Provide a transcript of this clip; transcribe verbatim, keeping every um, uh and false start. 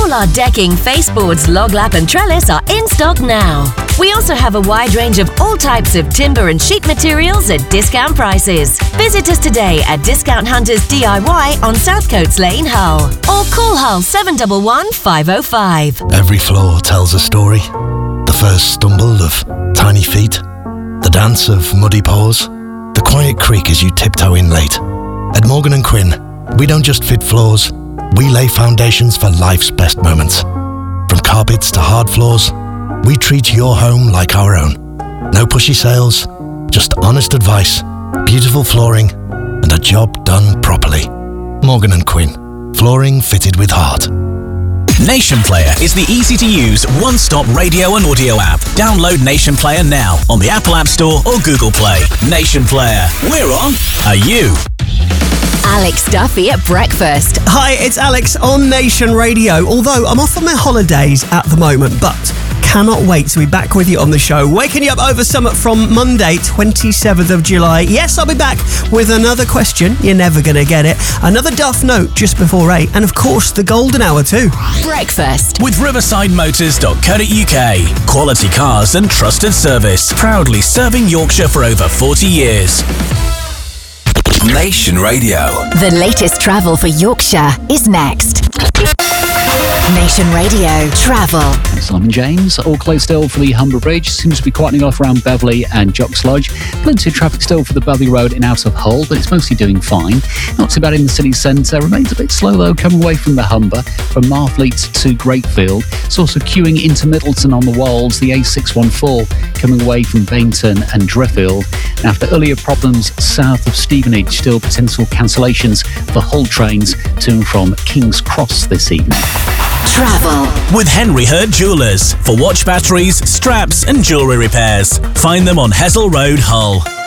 All our decking, faseboards, log lap and trellis are in stock now. We also have a wide range of all types of timber and sheet materials at discount prices. Visit us today at Discount Hunters D I Y on Southcoats Lane, Hull. Or call Hull seven one one, five oh five. Every floor tells a story. The first stumble of tiny feet, the dance of muddy paws, the quiet creak as you tiptoe in late. At Morgan and Quinn, we don't just fit floors, we lay foundations for life's best moments. From carpets to hard floors, we treat your home like our own. No pushy sales, just honest advice, beautiful flooring, and a job done properly. Morgan and Quinn, flooring fitted with heart. Nation Player is the easy-to-use, one-stop radio and audio app. Download Nation Player now on the Apple App Store or Google Play. Nation Player, we're on. Are you? Alex Duffy at breakfast. Hi, it's Alex on Nation Radio. Although I'm off on my holidays at the moment, but cannot wait to be back with you on the show, waking you up over summer from Monday, twenty-seventh of July. Yes, I'll be back with another question. You're never going to get it. Another Duff note just before eight. And of course, the golden hour too. Breakfast with riverside motors dot co dot uk. Quality cars and trusted service. Proudly serving Yorkshire for over forty years. Nation Radio. The latest travel for Yorkshire is next. Nation Radio Travel. Simon James, all closed still for the Humber Bridge. Seems to be quietening off around Beverley and Jocks Lodge. Plenty of traffic still for the Beverley Road in out of Hull, but it's mostly doing fine. Not too bad in the city centre. Remains a bit slow though, coming away from the Humber, from Marfleet to Greatfield. It's also queuing into Middleton on the Wolds, the A six one four coming away from Bainton and Dreffield. And after earlier problems south of Stevenage, still potential cancellations for Hull trains to and from King's Cross this evening. Travel with Henry Hurd Jewellers for watch batteries, straps and jewellery repairs. Find them on Hessel Road, Hull.